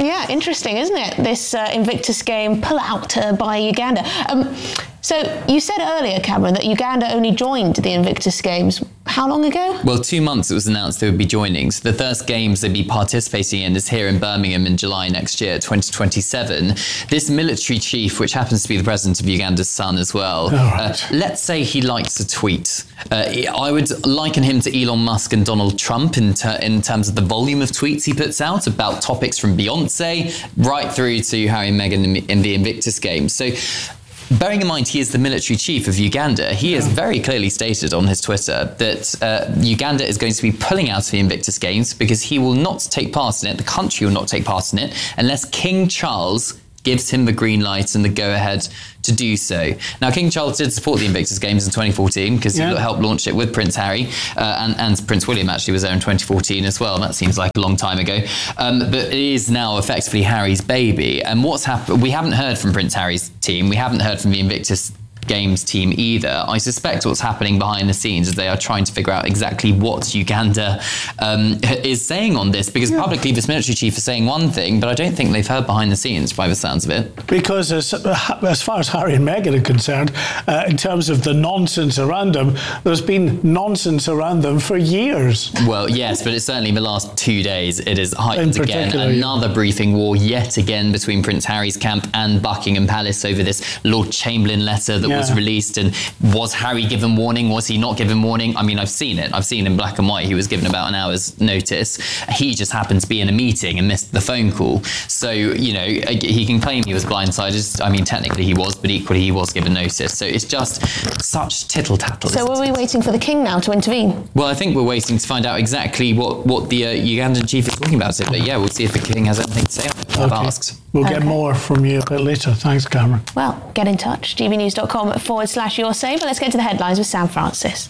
Yeah, interesting, isn't it? This Invictus game pull-out by Uganda. So you said earlier, Cameron, that Uganda only joined the Invictus Games. How long ago? Well, 2 months it was announced they would be joining. So the first games they'd be participating in is here in Birmingham in July next year, 2027. This military chief, which happens to be the president of Uganda's son as well, let's say he likes a tweet. I would liken him to Elon Musk and Donald Trump in terms of the volume of tweets he puts out about topics from Beyonce right through to Harry and Meghan in the Invictus Games. So bearing in mind he is the military chief of Uganda, he has very clearly stated on his Twitter that Uganda is going to be pulling out of the Invictus Games because he will not take part in it, the country will not take part in it, unless King Charles gives him the green light and the go-ahead to do so. Now, King Charles did support the Invictus Games in 2014 because he helped launch it with Prince Harry, and Prince William actually was there in 2014 as well. That seems like a long time ago. But it is now effectively Harry's baby. And what's happened, we haven't heard from Prince Harry's team. We haven't heard from the Invictus Games team either. I suspect what's happening behind the scenes is they are trying to figure out exactly what Uganda is saying on this, because publicly this military chief is saying one thing, but I don't think they've heard behind the scenes by the sounds of it. Because as far as Harry and Meghan are concerned, in terms of the nonsense around them, there's been nonsense around them for years. Well, yes, but it's certainly in the last 2 days it is heightened again. Another briefing war yet again between Prince Harry's camp and Buckingham Palace over this Lord Chamberlain letter that was released. And was Harry given warning? Was he not given warning? I mean, I've seen it. I've seen in black and white he was given about an hour's notice. He just happened to be in a meeting and missed the phone call. So, you know, he can claim he was blindsided. I mean, technically he was, but equally he was given notice. So it's just such tittle-tattle. So are we waiting for the king now to intervene? Well, I think we're waiting to find out exactly what the Ugandan chief is talking about. But yeah, we'll see if the king has anything to say on it. I've asked. We'll get more from you a bit later. Thanks, Cameron. Well, get in touch. gbnews.com/YourSaver. Let's get to the headlines with Sam Francis.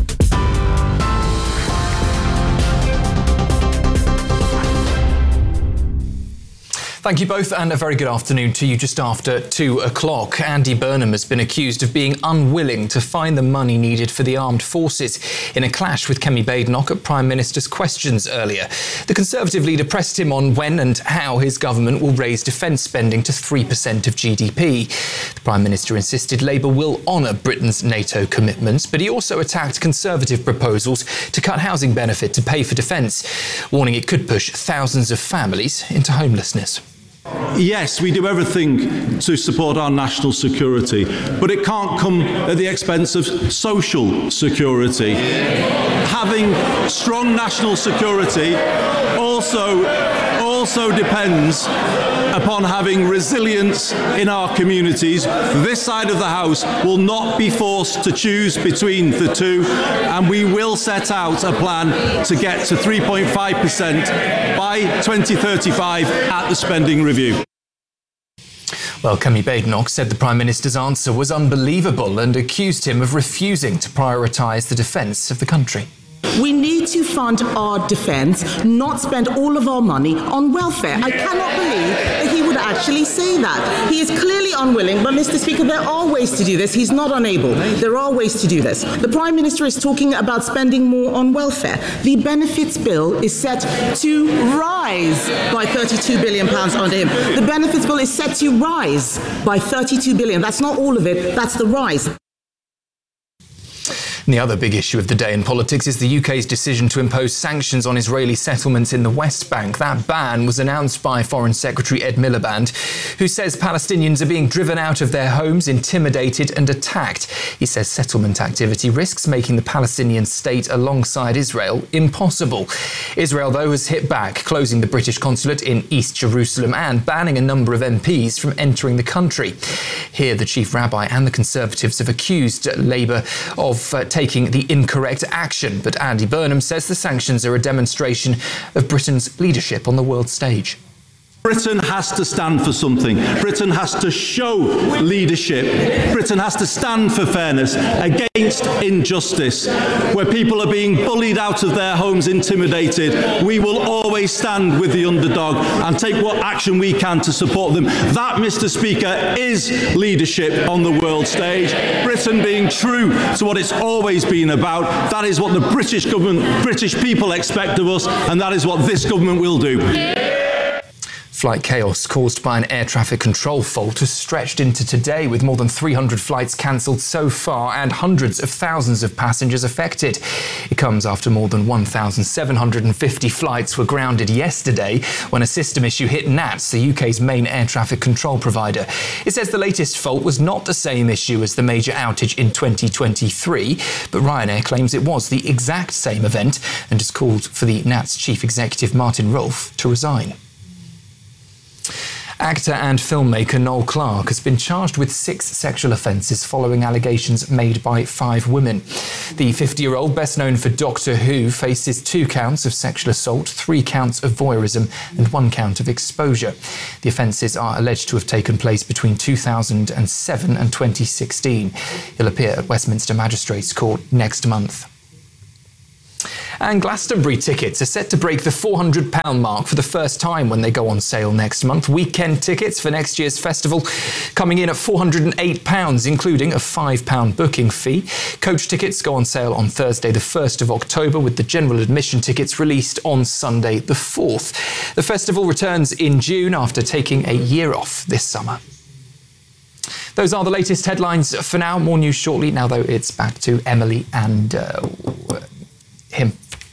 Thank you both, and a very good afternoon to you. Just after 2 o'clock, Andy Burnham has been accused of being unwilling to find the money needed for the armed forces in a clash with Kemi Badenoch at Prime Minister's questions earlier. The Conservative leader pressed him on when and how his government will raise defence spending to 3% of GDP. The Prime Minister insisted Labour will honour Britain's NATO commitments, but he also attacked Conservative proposals to cut housing benefit to pay for defence, warning it could push thousands of families into homelessness. Yes, we do everything to support our national security, but it can't come at the expense of social security. Having strong national security also depends upon having resilience in our communities. This side of the House will not be forced to choose between the two, and we will set out a plan to get to 3.5% by 2035 at the spending review. Well, Kemi Badenoch said the Prime Minister's answer was unbelievable and accused him of refusing to prioritise the defence of the country. We need to fund our defence, not spend all of our money on welfare. I cannot believe that he would actually say that. He is clearly unwilling, but Mr. Speaker, there are ways to do this. He's not unable. There are ways to do this. The Prime Minister is talking about spending more on welfare. The benefits bill is set to rise by £32 billion under him. The benefits bill is set to rise by £32 billion. That's not all of it. That's the rise. And the other big issue of the day in politics is the UK's decision to impose sanctions on Israeli settlements in the West Bank. That ban was announced by Foreign Secretary Ed Miliband, who says Palestinians are being driven out of their homes, intimidated and attacked. He says settlement activity risks making the Palestinian state alongside Israel impossible. Israel, though, has hit back, closing the British consulate in East Jerusalem and banning a number of MPs from entering the country. Here, the chief rabbi and the Conservatives have accused Labour of taking the incorrect action. But Andy Burnham says the sanctions are a demonstration of Britain's leadership on the world stage. Britain has to stand for something. Britain has to show leadership. Britain has to stand for fairness against injustice. Where people are being bullied out of their homes, intimidated, we will always stand with the underdog and take what action we can to support them. That, Mr. Speaker, is leadership on the world stage. Britain being true to what it's always been about. That is what the British government, British people expect of us, and that is what this government will do. Flight chaos caused by an air traffic control fault has stretched into today, with more than 300 flights cancelled so far and hundreds of thousands of passengers affected. It comes after more than 1,750 flights were grounded yesterday when a system issue hit NATS, the UK's main air traffic control provider. It says the latest fault was not the same issue as the major outage in 2023, but Ryanair claims it was the exact same event and has called for the NATS chief executive Martin Rolfe to resign. Actor and filmmaker Noel Clarke has been charged with 6 sexual offences following allegations made by 5 women. The 50-year-old, best known for Doctor Who, faces 2 counts of sexual assault, 3 counts of voyeurism and 1 count of exposure. The offences are alleged to have taken place between 2007 and 2016. He'll appear at Westminster Magistrates Court next month. And Glastonbury tickets are set to break the £400 mark for the first time when they go on sale next month. Weekend tickets for next year's festival coming in at £408, including a £5 booking fee. Coach tickets go on sale on Thursday the 1st of October, with the general admission tickets released on Sunday the 4th. The festival returns in June after taking a year off this summer. Those are the latest headlines for now. More news shortly. Now, though, it's back to Emily and him.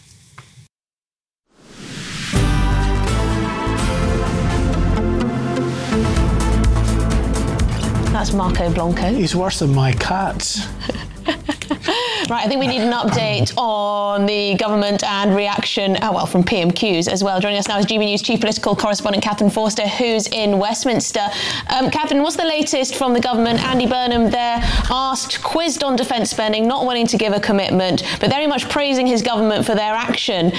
That's Marco Blanco. He's worse than my cats. Right, I think we need an update on the government and reaction, from PMQs as well. Joining us now is GB News Chief Political Correspondent Catherine Forster, who's in Westminster. Catherine, what's the latest from the government? Andy Burnham there asked, quizzed on defence spending, not wanting to give a commitment, but very much praising his government for their action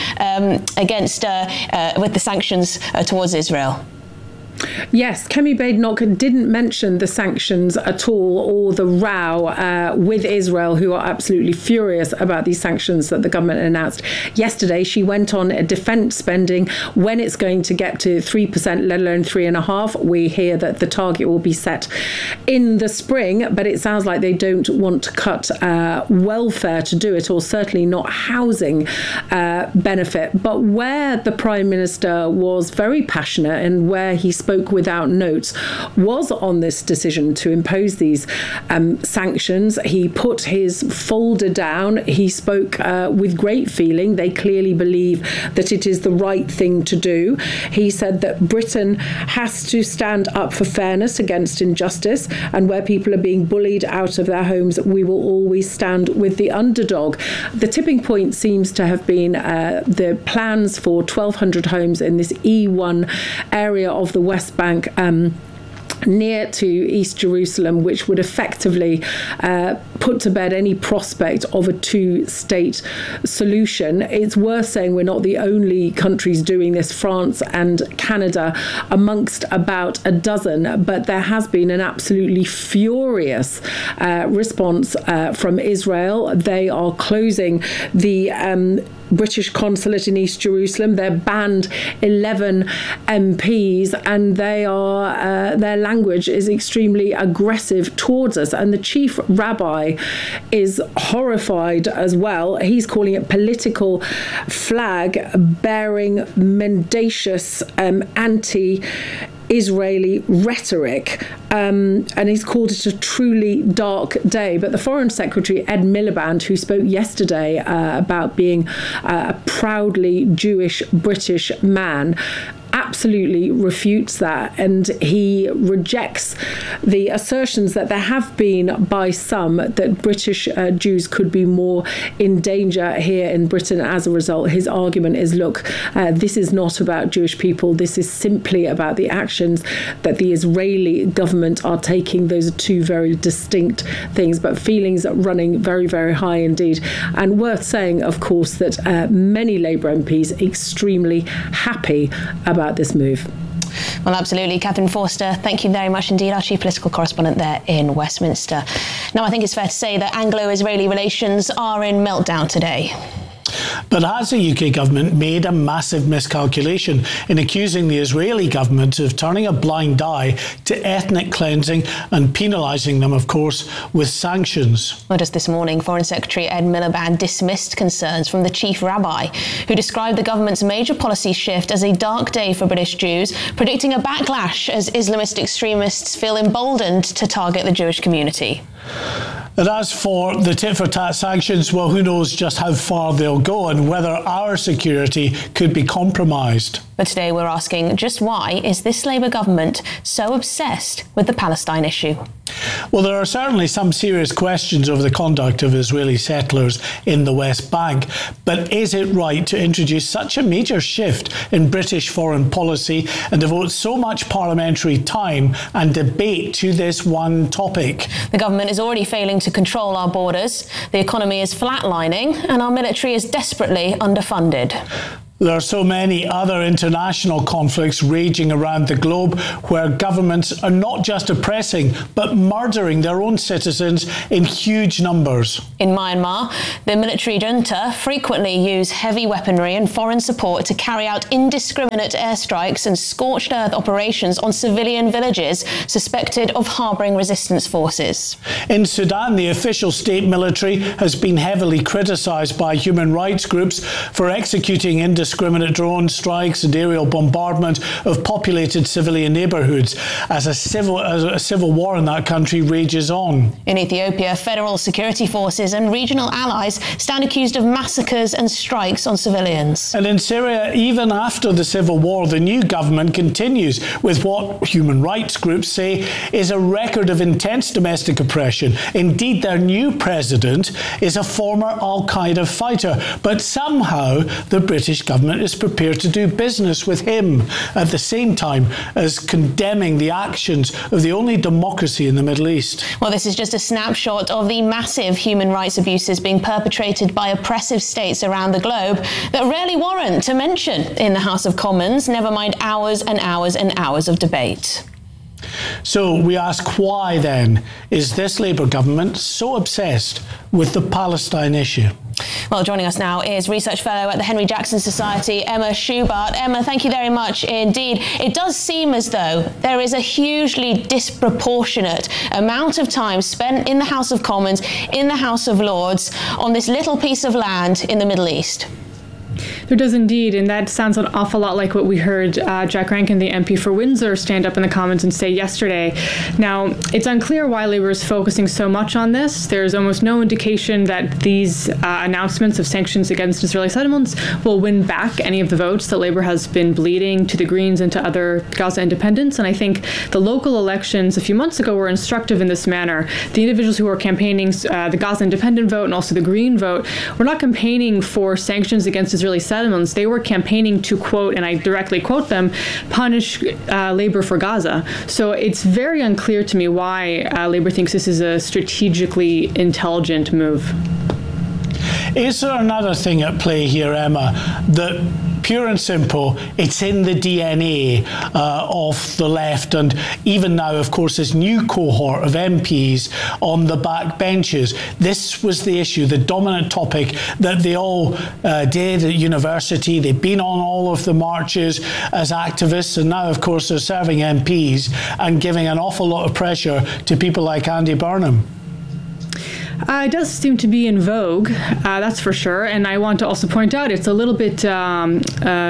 with the sanctions towards Israel. Yes, Kemi Badenoch didn't mention the sanctions at all, or the row with Israel, who are absolutely furious about these sanctions that the government announced yesterday. She went on defence spending, when it's going to get to 3%, let alone 3.5%. We hear that the target will be set in the spring, but it sounds like they don't want to cut welfare to do it, or certainly not housing benefit. But where the Prime Minister was very passionate and where he spoke without notes was on this decision to impose these sanctions. He put his folder down. He spoke with great feeling. They clearly believe that it is the right thing to do. He said that Britain has to stand up for fairness against injustice, and where people are being bullied out of their homes, we will always stand with the underdog. The tipping point seems to have been the plans for 1,200 homes in this E1 area of the West Bank, near to East Jerusalem, which would effectively put to bed any prospect of a 2-state solution. It's worth saying we're not the only countries doing this. France and Canada amongst about a dozen, but there has been an absolutely furious response from Israel. They are closing the British consulate in East Jerusalem. They're banned 11 MPs, and they are their language is extremely aggressive towards us. And the chief rabbi is horrified as well. He's calling it political flag bearing mendacious anti-Israeli rhetoric, and he's called it a truly dark day. But the Foreign Secretary, Ed Miliband, who spoke yesterday about being a proudly Jewish British man, absolutely refutes that, and he rejects the assertions that there have been by some that British Jews could be more in danger here in Britain as a result. His argument is, look, this is not about Jewish people. This is simply about the actions that the Israeli government are taking. Those are 2 very distinct things, but feelings are running very, very high indeed. And worth saying, of course, that many Labour MPs extremely happy about this move. Well, absolutely. Catherine Forster, thank you very much indeed, our Chief Political Correspondent there in Westminster. Now, I think it's fair to say that Anglo-Israeli relations are in meltdown today. But has the UK government made a massive miscalculation in accusing the Israeli government of turning a blind eye to ethnic cleansing and penalising them, of course, with sanctions? Well, just this morning, Foreign Secretary Ed Miliband dismissed concerns from the chief rabbi, who described the government's major policy shift as a dark day for British Jews, predicting a backlash as Islamist extremists feel emboldened to target the Jewish community. And as for the tit-for-tat sanctions, well, who knows just how far they'll go and whether our security could be compromised. But today we're asking, just why is this Labour government so obsessed with the Palestine issue? Well, there are certainly some serious questions over the conduct of Israeli settlers in the West Bank. But is it right to introduce such a major shift in British foreign policy and devote so much parliamentary time and debate to this one topic? The government is already failing to control our borders, the economy is flatlining, and our military is desperately underfunded. There are so many other international conflicts raging around the globe where governments are not just oppressing but murdering their own citizens in huge numbers. In Myanmar, the military junta frequently use heavy weaponry and foreign support to carry out indiscriminate airstrikes and scorched earth operations on civilian villages suspected of harbouring resistance forces. In Sudan, the official state military has been heavily criticised by human rights groups for executing indiscriminate drone strikes and aerial bombardment of populated civilian neighbourhoods as a civil war in that country rages on. In Ethiopia, federal security forces and regional allies stand accused of massacres and strikes on civilians. And in Syria, even after the civil war, the new government continues with what human rights groups say is a record of intense domestic oppression. Indeed, their new president is a former Al-Qaeda fighter, but somehow the British government is prepared to do business with him at the same time as condemning the actions of the only democracy in the Middle East. Well, this is just a snapshot of the massive human rights abuses being perpetrated by oppressive states around the globe that rarely warrant a mention in the House of Commons, never mind hours and hours and hours of debate. So we ask, why then is this Labour government so obsessed with the Palestine issue? Well, joining us now is Research Fellow at the Henry Jackson Society, Emma Schubart. Emma, thank you very much indeed. It does seem as though there is a hugely disproportionate amount of time spent in the House of Commons, in the House of Lords, on this little piece of land in the Middle East. There does indeed, and that sounds an awful lot like what we heard Jack Rankin, the MP for Windsor, stand up in the Commons and say yesterday. Now, it's unclear why Labour is focusing so much on this. There's almost no indication that these announcements of sanctions against Israeli settlements will win back any of the votes that Labour has been bleeding to the Greens and to other Gaza independents. And I think the local elections a few months ago were instructive in this manner. The individuals who were campaigning the Gaza independent vote and also the Green vote were not campaigning for sanctions against Israeli settlements. They were campaigning to, quote, and I directly quote them, punish Labour for Gaza. So it's very unclear to me why Labour thinks this is a strategically intelligent move. Is there another thing at play here, Emma, that pure and simple, it's in the DNA of the left, and even now, of course, this new cohort of MPs on the back benches? This was the issue, the dominant topic that they all did at university. They've been on all of the marches as activists, and now, of course, they're serving MPs and giving an awful lot of pressure to people like Andy Burnham. It does seem to be in vogue, that's for sure. And I want to also point out it's a little bit, in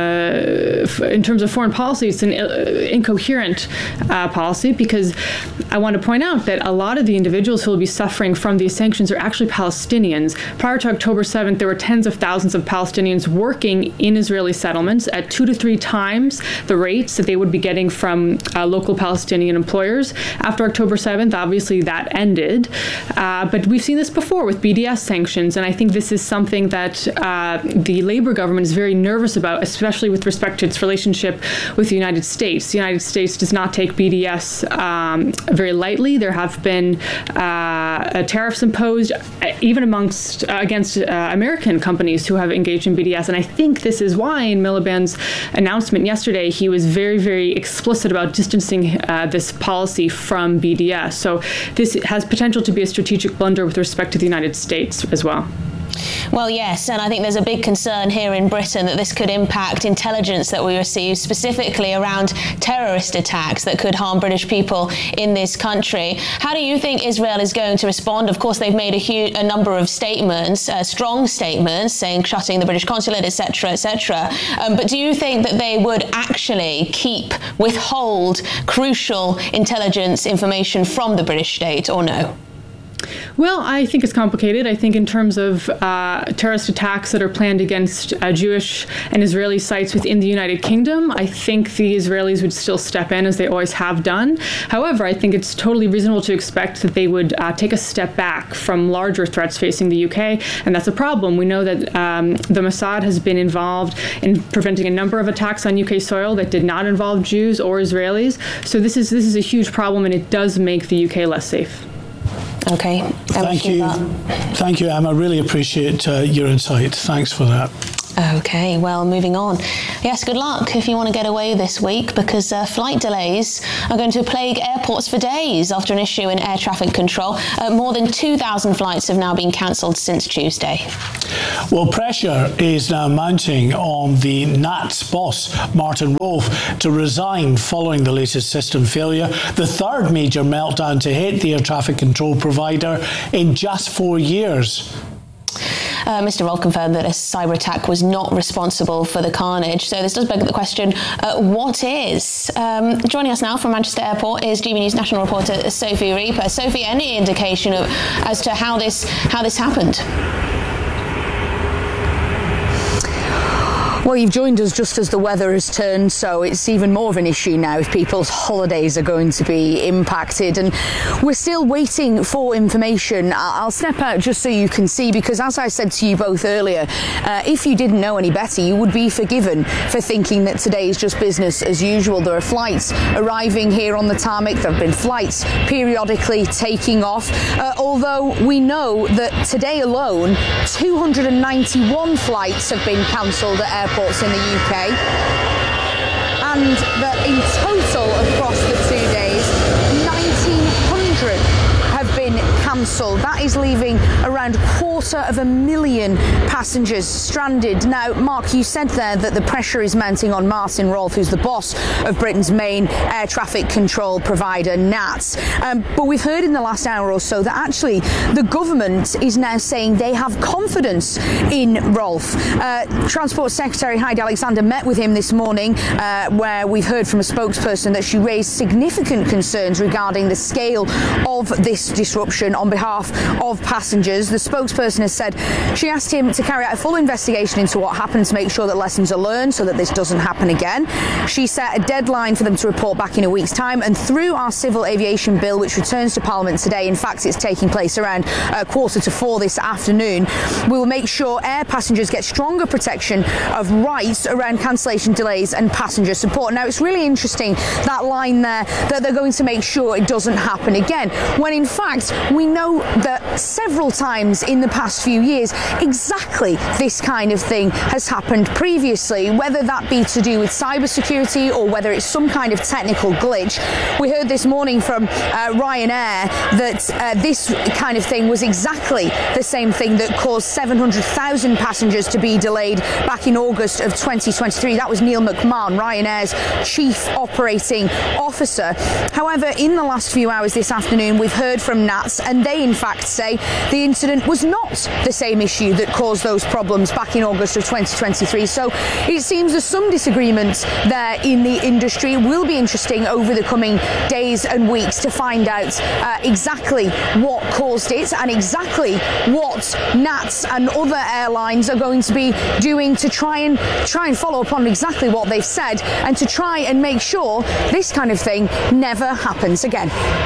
terms of foreign policy, it's an incoherent policy, because I want to point out that a lot of the individuals who will be suffering from these sanctions are actually Palestinians. Prior to October 7th, there were tens of thousands of Palestinians working in Israeli settlements at 2 to 3 times the rates that they would be getting from local Palestinian employers. After October 7th, obviously that ended. But we've seen this before with BDS sanctions, and I think this is something that the Labour government is very nervous about, especially with respect to its relationship with the United States. The United States does not take BDS very lightly. There have been tariffs imposed even against American companies who have engaged in BDS, and I think this is why in Miliband's announcement yesterday he was very, very explicit about distancing this policy from BDS. So this has potential to be a strategic blunder with respect to the United States as well. Well, yes, and I think there's a big concern here in Britain that this could impact intelligence that we receive, specifically around terrorist attacks that could harm British people in this country. How do you think Israel is going to respond? Of course, they've made a number of statements, strong statements, saying shutting the British consulate, etc., etc. But do you think that they would actually withhold crucial intelligence information from the British state, or no? Well, I think it's complicated. I think in terms of terrorist attacks that are planned against Jewish and Israeli sites within the United Kingdom, I think the Israelis would still step in, as they always have done. However, I think it's totally reasonable to expect that they would take a step back from larger threats facing the UK, and that's a problem. We know that the Mossad has been involved in preventing a number of attacks on UK soil that did not involve Jews or Israelis. So this is a huge problem, and it does make the UK less safe. Okay. Thank you. Thank you, Emma. Really appreciate your insight. Thanks for that. Okay, well, moving on. Yes, good luck if you want to get away this week, because flight delays are going to plague airports for days after an issue in air traffic control. More than 2,000 flights have now been cancelled since Tuesday. Well, pressure is now mounting on the NATS boss, Martin Rolfe, to resign following the latest system failure, the third major meltdown to hit the air traffic control provider in just 4 years. Mr. Rolfe confirmed that a cyber attack was not responsible for the carnage. So this does beg the question, what is? Joining us now from Manchester Airport is GB News national reporter Sophie Reaper. Sophie, any indication as to how this happened? Well, you've joined us just as the weather has turned, so it's even more of an issue now if people's holidays are going to be impacted. And we're still waiting for information. I'll step out just so you can see, because as I said to you both earlier, if you didn't know any better, you would be forgiven for thinking that today is just business as usual. There are flights arriving here on the tarmac. There have been flights periodically taking off, although we know that today alone, 291 flights have been cancelled at airports in the UK, and that in total across the 2 days, 1,900 have been cancelled. That is leaving around 250,000 passengers stranded. Now, Mark, you said there that the pressure is mounting on Martin Rolfe, who's the boss of Britain's main air traffic control provider, NATS. But we've heard in the last hour or so that actually the government is now saying they have confidence in Rolfe. Transport Secretary Heidi Alexander met with him this morning, where we've heard from a spokesperson that she raised significant concerns regarding the scale of this disruption on behalf of passengers. The spokesperson has said she asked him to carry out a full investigation into what happened to make sure that lessons are learned so that this doesn't happen again. She set a deadline for them to report back in a week's time, and through our civil aviation bill, which returns to Parliament today, in fact it's taking place around 3:45 this afternoon, we will make sure air passengers get stronger protection of rights around cancellation delays and passenger support. Now, it's really interesting, that line there, that they're going to make sure it doesn't happen again, when in fact we know that several times in the past few years exactly this kind of thing has happened previously, whether that be to do with cybersecurity or whether it's some kind of technical glitch. We heard this morning from Ryanair that this kind of thing was exactly the same thing that caused 700,000 passengers to be delayed back in August of 2023. That was Neil McMahon, Ryanair's chief operating officer. However, in the last few hours this afternoon, we've heard from NATS, and they in fact say the incident was not the same issue that caused those problems back in August of 2023. So it seems there's some disagreement there in the industry. It will be interesting over the coming days and weeks to find out exactly what caused it and exactly what NATS and other airlines are going to be doing to try and follow up on exactly what they've said and to try and make sure this kind of thing never happens again.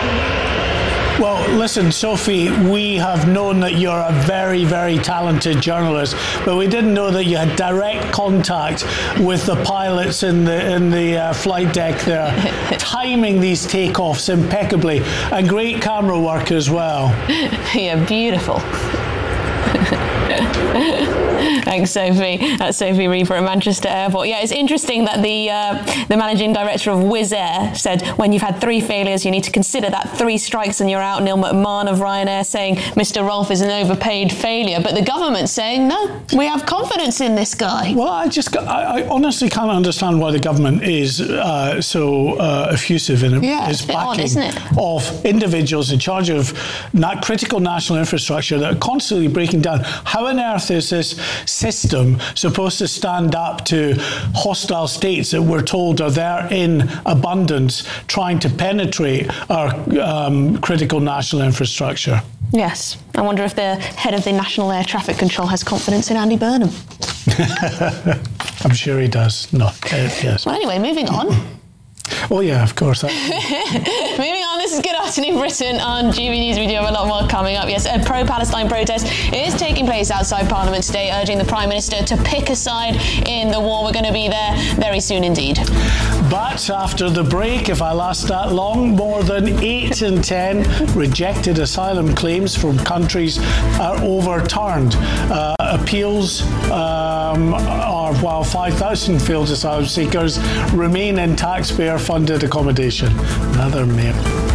Well, listen, Sophie, we have known that you're a very, very talented journalist, but we didn't know that you had direct contact with the pilots in the flight deck there, timing these takeoffs impeccably, and great camera work as well. Yeah, beautiful. Thanks, Sophie. That's Sophie Reaver at Manchester Airport. Yeah, it's interesting that the managing director of Wizz Air said when you've had 3 failures, you need to consider that 3 strikes and you're out. Neil McMahon of Ryanair saying Mr. Rolfe is an overpaid failure, but the government's saying no, we have confidence in this guy. Well, I honestly can't understand why the government is so effusive in its backing of individuals in charge of critical national infrastructure that are constantly breaking down. How on earth is this system supposed to stand up to hostile states that we're told are there in abundance trying to penetrate our critical national infrastructure? Yes. I wonder if the head of the National Air Traffic Control has confidence in Andy Burnham. I'm sure he does. No, yes. Well, anyway, moving on. Oh, yeah, of course. Moving on, this is Good Afternoon Britain on GB News. We do have a lot more coming up. Yes, a pro-Palestine protest is taking place outside Parliament today, urging the Prime Minister to pick a side in the war. We're going to be there very soon indeed. But after the break, if I last that long, more than 8 in 10 rejected asylum claims from countries are overturned. Appeals are, while 5,000 failed asylum seekers remain in taxpayer-funded accommodation. Another mayor.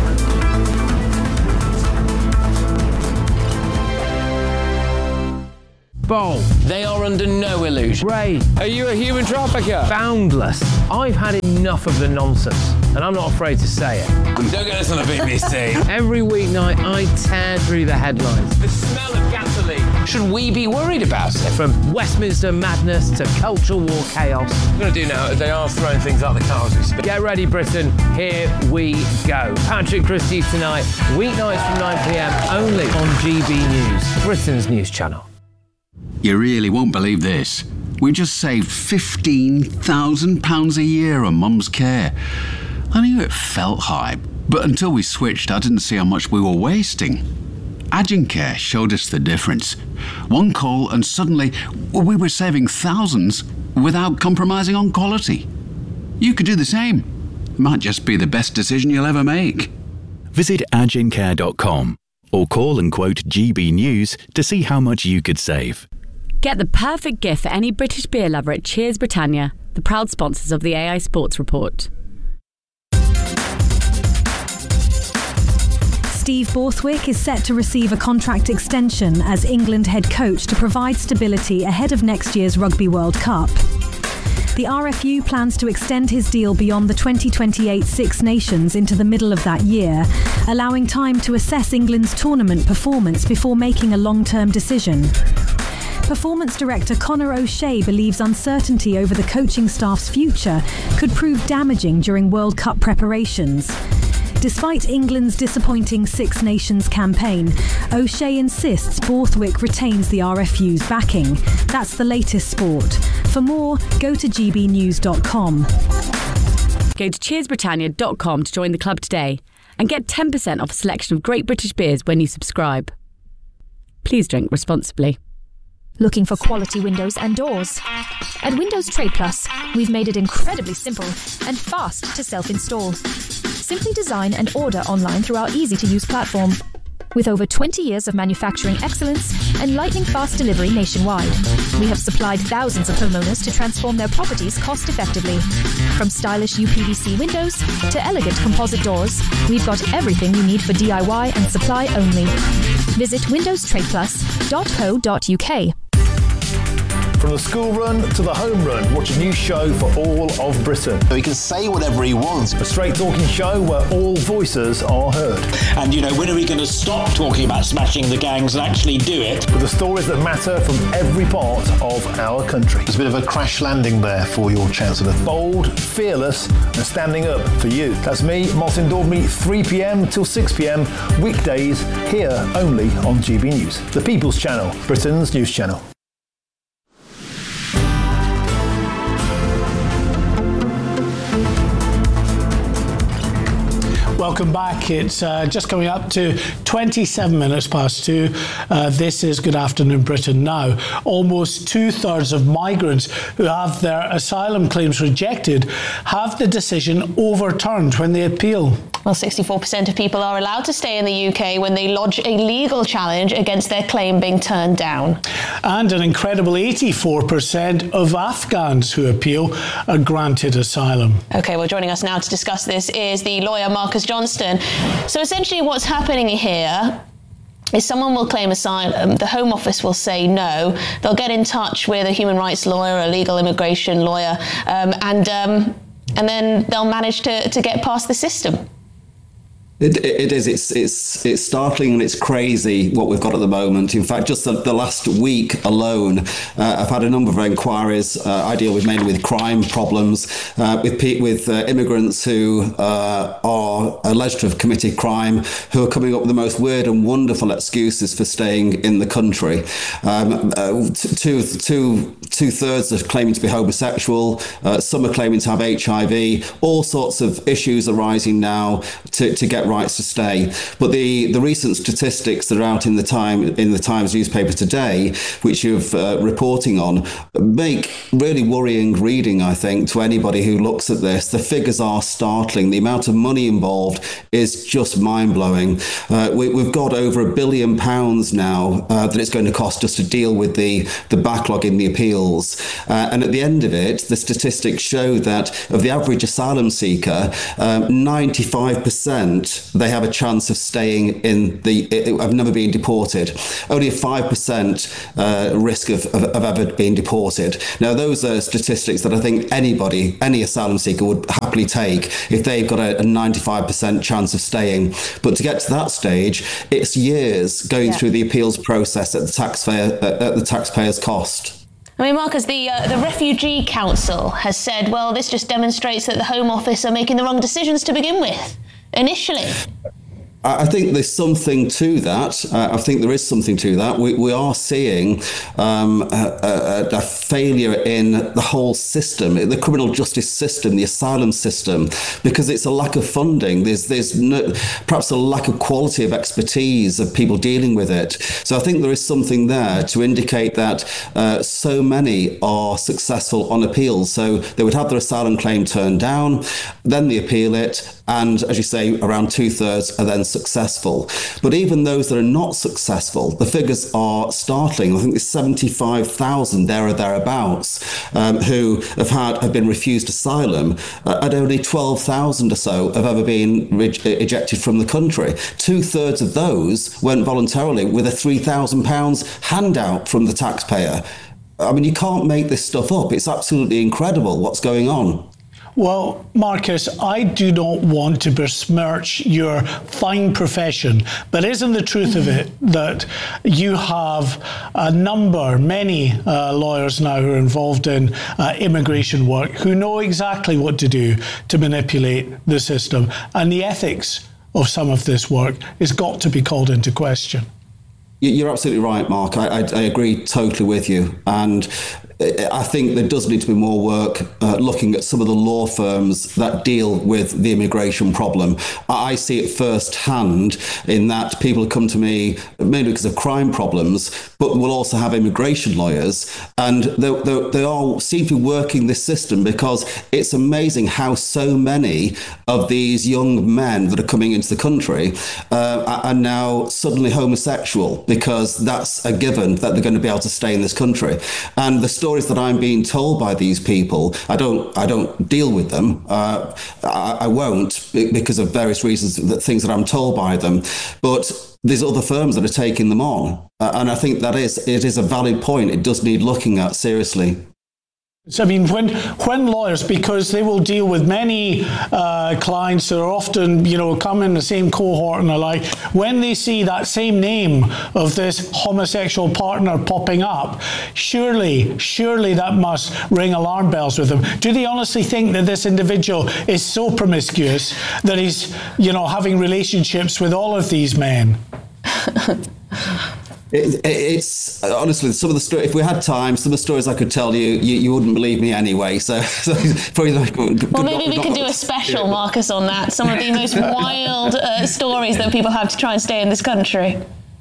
Bold. They are under no illusion. Ray, are you a human trafficker? Boundless. I've had enough of the nonsense, and I'm not afraid to say it. Don't get this on the BBC. Every weeknight, I tear through the headlines. The smell of gasoline. Should we be worried about it? From Westminster madness to cultural war chaos. What I'm going to do now is they are throwing things out the car as we speak. Get ready, Britain. Here we go. Patrick Christie's tonight, weeknights from 9 p.m. only on GB News, Britain's news channel. You really won't believe this. We just saved £15,000 a year on Mum's care. I knew it felt high, but until we switched, I didn't see how much we were wasting. Agencare showed us the difference. One call and suddenly we were saving thousands without compromising on quality. You could do the same. It might just be the best decision you'll ever make. Visit agencare.com or call and quote GB News to see how much you could save. Get the perfect gift for any British beer lover at Cheers Britannia, the proud sponsors of the AI Sports Report. Steve Borthwick is set to receive a contract extension as England head coach to provide stability ahead of next year's Rugby World Cup. The RFU plans to extend his deal beyond the 2028 Six Nations into the middle of that year, allowing time to assess England's tournament performance before making a long-term decision. Performance director Conor O'Shea believes uncertainty over the coaching staff's future could prove damaging during World Cup preparations. Despite England's disappointing Six Nations campaign, O'Shea insists Borthwick retains the RFU's backing. That's the latest sport. For more, go to gbnews.com. Go to cheersbritannia.com to join the club today and get 10% off a selection of great British beers when you subscribe. Please drink responsibly. Looking for quality windows and doors? At Windows Trade Plus, we've made it incredibly simple and fast to self-install. Simply design and order online through our easy-to-use platform. With over 20 years of manufacturing excellence and lightning-fast delivery nationwide, we have supplied thousands of homeowners to transform their properties cost-effectively. From stylish UPVC windows to elegant composite doors, we've got everything you need for DIY and supply only. Visit windowstradeplus.co.uk. From the school run to the home run, watch a new show for all of Britain. He can say whatever he wants. A straight talking show where all voices are heard. And, when are we going to stop talking about smashing the gangs and actually do it? With the stories that matter from every part of our country. There's a bit of a crash landing there for your Chancellor. Bold, fearless, and standing up for you. That's me, Martin Daubney, 3 p.m. till 6 p.m. weekdays, here only on GB News. The People's Channel, Britain's news channel. Welcome back. It's just coming up to 27 minutes past 2. This is Good Afternoon Britain now. Almost 2/3 of migrants who have their asylum claims rejected have the decision overturned when they appeal. Well, 64% of people are allowed to stay in the UK when they lodge a legal challenge against their claim being turned down. And an incredible 84% of Afghans who appeal are granted asylum. OK, well, joining us now to discuss this is the lawyer Marcus Johnston. So essentially what's happening here is someone will claim asylum, the Home Office will say no, they'll get in touch with a human rights lawyer, a legal immigration lawyer, and then they'll manage to get past the system. It is. It's startling and it's crazy what we've got at the moment. In fact, just the last week alone, I've had a number of inquiries. I deal mainly with crime problems, with immigrants who are alleged to have committed crime, who are coming up with the most weird and wonderful excuses for staying in the country. Two-thirds are claiming to be homosexual. Some are claiming to have HIV. All sorts of issues arising now to get rights to stay. But the recent statistics that are out in the Times newspaper today, which you're reporting on, make really worrying reading, I think, to anybody who looks at this. The figures are startling. The amount of money involved is just mind-blowing. We've got over £1 billion now that it's going to cost us to deal with the backlog in the appeals. And at the end of it, the statistics show that of the average asylum seeker, 95% they have a chance of staying of never being deported. Only a 5% risk of ever being deported. Now, those are statistics that I think any asylum seeker would happily take if they've got a 95% chance of staying. But to get to that stage, it's years going through the appeals process at the taxpayer's cost. I mean, Marcus, the Refugee Council has said, well, this just demonstrates that the Home Office are making the wrong decisions to begin with, initially. I think there's something to that. I think there is something to that. We are seeing a failure in the whole system, the criminal justice system, the asylum system, because it's a lack of funding. There's perhaps a lack of quality of expertise of people dealing with it. So I think there is something there to indicate that so many are successful on appeals. So they would have their asylum claim turned down, then they appeal it, and as you say, around 2/3 are then successful. But even those that are not successful, the figures are startling. I think there's 75,000 there or thereabouts who have been refused asylum, and only 12,000 or so have ever been ejected from the country. 2/3 of those went voluntarily with a £3,000 handout from the taxpayer. I mean, you can't make this stuff up. It's absolutely incredible what's going on. Well, Marcus, I do not want to besmirch your fine profession, but isn't the truth of it that you have many lawyers now who are involved in immigration work who know exactly what to do to manipulate the system, and the ethics of some of this work has got to be called into question? You're absolutely right, Mark. I agree totally with you. And I think there does need to be more work looking at some of the law firms that deal with the immigration problem. I see it firsthand in that people come to me mainly because of crime problems, but will also have immigration lawyers. And they all seem to be working this system because it's amazing how so many of these young men that are coming into the country are now suddenly homosexual, because that's a given that they're going to be able to stay in this country. And the stories that I'm being told by these people, I don't deal with them. I won't, because of various reasons, things that I'm told by them. But there's other firms that are taking them on. And I think it is a valid point. It does need looking at seriously. So, I mean, when lawyers, because they will deal with many clients that are often, come in the same cohort and the like, when they see that same name of this homosexual partner popping up, surely that must ring alarm bells with them. Do they honestly think that this individual is so promiscuous that he's, having relationships with all of these men? It's honestly some of the stories. If we had time, some of the stories I could tell you wouldn't believe me anyway. So probably well, maybe we could do a special, Marcus, on that. Some of the most wild stories that people have to try and stay in this country.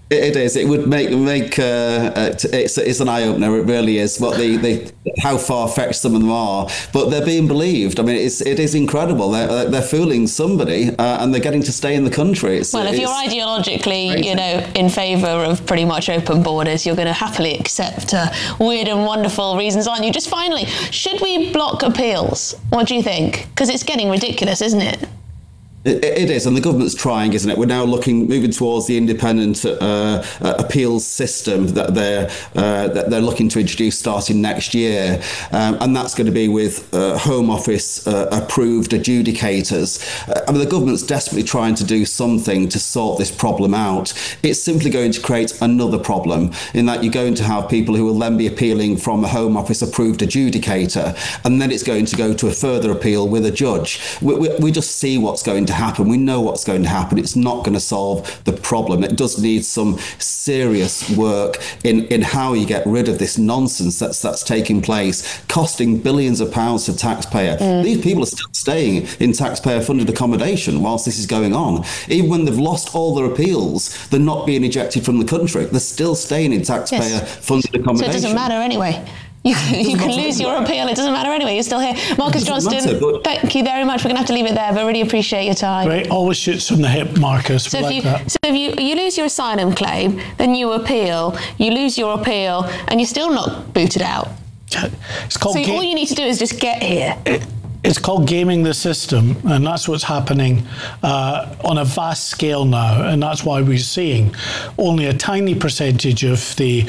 It is. It would make it's an eye opener. It really is. What how far fetched some of them are, but they're being believed. I mean, it is incredible. They're fooling somebody, and they're getting to stay in the country. If you're ideologically, crazy. In favour of pretty much open borders, you're going to happily accept weird and wonderful reasons, aren't you? Just finally, should we block appeals? What do you think? Because it's getting ridiculous, isn't it? It is, and the government's trying, isn't it? We're now moving towards the independent appeals system that they're looking to introduce starting next year, and that's going to be with Home Office approved adjudicators. I mean, the government's desperately trying to do something to sort this problem out. It's simply going to create another problem in that you're going to have people who will then be appealing from a Home Office approved adjudicator, and then it's going to go to a further appeal with a judge. We just see what's going to happen. We know what's going to happen. It's not going to solve the problem. It does need some serious work in how you get rid of this nonsense that's taking place, costing billions of pounds to taxpayer. These people are still staying in taxpayer-funded accommodation whilst this is going on. Even when they've lost all their appeals, they're not being ejected from the country. They're still staying in taxpayer-funded accommodation. So it doesn't matter anyway. You can lose your appeal. It doesn't matter anyway. You're still here. Marcus Johnston, thank you very much. We're going to have to leave it there, but really appreciate your time. Great. Always shoots from the hip, Marcus. So if you lose your asylum claim, then you appeal, you lose your appeal, and you're still not booted out. It's called all you need to do is just get here. It's called gaming the system, and that's what's happening on a vast scale now, and that's why we're seeing only a tiny percentage of the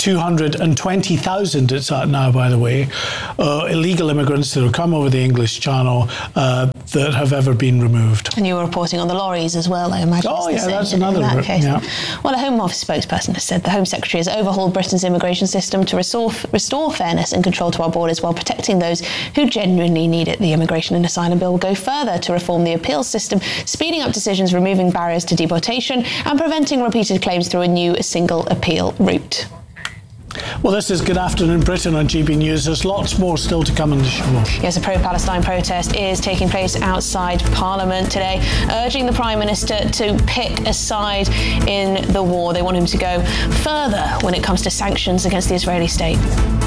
220,000 it's at now, by the way, illegal immigrants that have come over the English Channel that have ever been removed. And you were reporting on the lorries as well, I imagine. Oh, yeah, that's another one. Yeah. Well, a Home Office spokesperson has said the Home Secretary has overhauled Britain's immigration system to restore fairness and control to our borders while protecting those who genuinely need it. The Immigration and Asylum Bill will go further to reform the appeals system, speeding up decisions, removing barriers to deportation and preventing repeated claims through a new single appeal route. Well, this is Good Afternoon Britain on GB News. There's lots more still to come in the show. Yes, a pro-Palestine protest is taking place outside Parliament today, urging the Prime Minister to pick a side in the war. They want him to go further when it comes to sanctions against the Israeli state.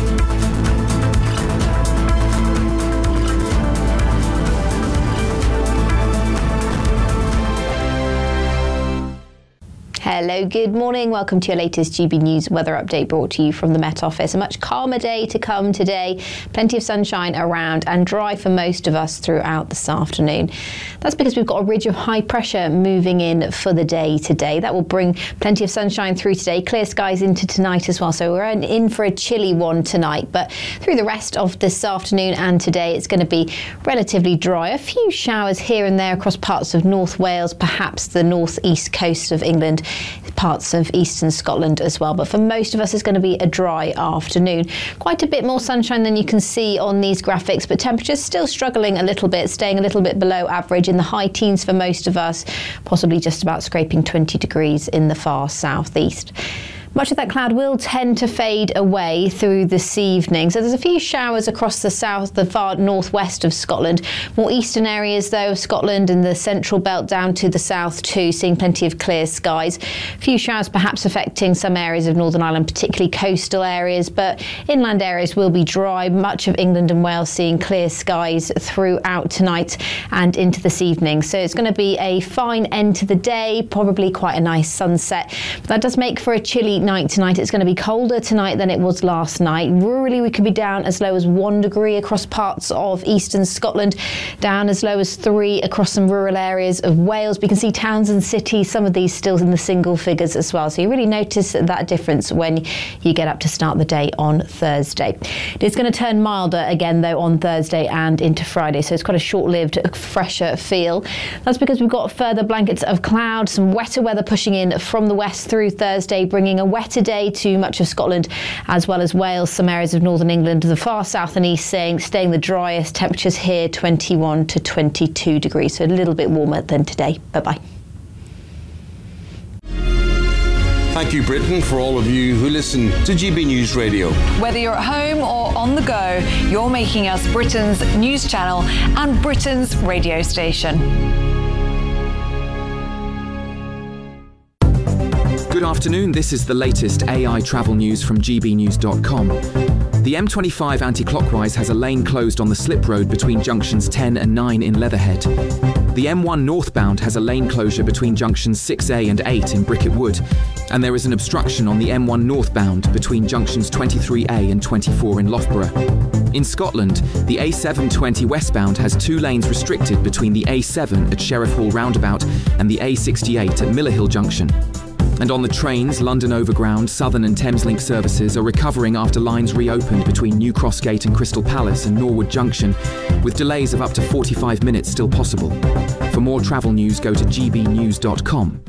Hello, good morning. Welcome to your latest GB News weather update brought to you from the Met Office. A much calmer day to come today. Plenty of sunshine around and dry for most of us throughout this afternoon. That's because we've got a ridge of high pressure moving in for the day today. That will bring plenty of sunshine through today. Clear skies into tonight as well. So we're in for a chilly one tonight. But through the rest of this afternoon and today, it's going to be relatively dry. A few showers here and there across parts of North Wales, perhaps the northeast coast of England, parts of eastern Scotland as well. But for most of us, it's going to be a dry afternoon. Quite a bit more sunshine than you can see on these graphics, but temperatures still struggling a little bit, staying a little bit below average in the high teens for most of us, possibly just about scraping 20 degrees in the far southeast. Much of that cloud will tend to fade away through this evening. So there's a few showers across the south, the far northwest of Scotland. More eastern areas, though, of Scotland and the central belt down to the south too, seeing plenty of clear skies. A few showers perhaps affecting some areas of Northern Ireland, particularly coastal areas, but inland areas will be dry. Much of England and Wales seeing clear skies throughout tonight and into this evening. So it's going to be a fine end to the day, probably quite a nice sunset. But that does make for a chilly night tonight. It's going to be colder tonight than it was last night. Rurally, we could be down as low as 1 degree across parts of eastern Scotland, down as low as 3 across some rural areas of Wales. We can see towns and cities, some of these still in the single figures as well. So you really notice that difference when you get up to start the day on Thursday. It's going to turn milder again, though, on Thursday and into Friday. So it's quite a short-lived, fresher feel. That's because we've got further blankets of cloud, some wetter weather pushing in from the west through Thursday, bringing a wetter day to much of Scotland as well as Wales, some areas of northern England, the far south and east staying the driest. Temperatures here 21 to 22 degrees, so a little bit warmer than today. Bye-bye. Thank you, Britain, for all of you who listen to GB News Radio. Whether you're at home or on the go, you're making us Britain's news channel and Britain's radio station. Good afternoon, this is the latest AI travel news from gbnews.com. The M25 anti-clockwise has a lane closed on the slip road between junctions 10 and 9 in Leatherhead. The M1 northbound has a lane closure between junctions 6A and 8 in Bricket Wood, and there is an obstruction on the M1 northbound between junctions 23A and 24 in Loughborough. In Scotland, the A720 westbound has 2 lanes restricted between the A7 at Sheriff Hall roundabout and the A68 at Millerhill Junction. And on the trains, London Overground, Southern and Thameslink services are recovering after lines reopened between New Cross Gate and Crystal Palace and Norwood Junction, with delays of up to 45 minutes still possible. For more travel news, go to gbnews.com.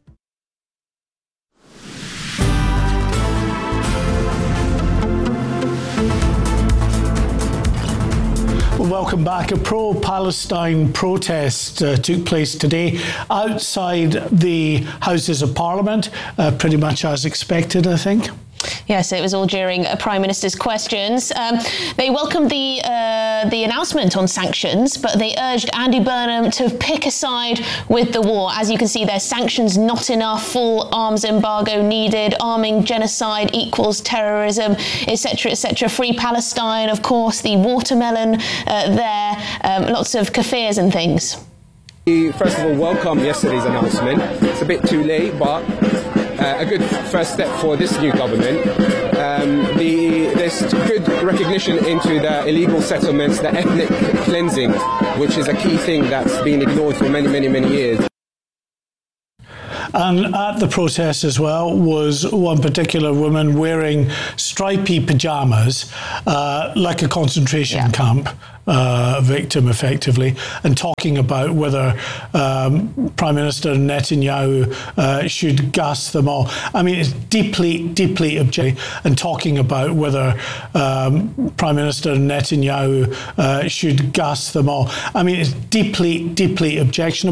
Welcome back. A pro-Palestine protest took place today outside the Houses of Parliament, pretty much as expected, I think. Yes, it was all during Prime Minister's questions. They welcomed the announcement on sanctions, but they urged Andy Burnham to pick a side with the war. As you can see there, sanctions not enough, full arms embargo needed, arming genocide equals terrorism, etc., etc. Free Palestine, of course, the watermelon there, lots of kafirs and things. First of all, welcome yesterday's announcement. It's a bit too late, but a good first step for this new government. There's good recognition into the illegal settlements, the ethnic cleansing, which is a key thing that's been ignored for many, many, many years. And at the protest as well was one particular woman wearing stripy pyjamas, like a concentration camp victim, effectively, and talking about whether Prime Minister Netanyahu should gas them all. I mean, it's deeply, deeply objectionable, and talking about whether Prime Minister Netanyahu should gas them all. I mean, it's deeply, deeply objectionable.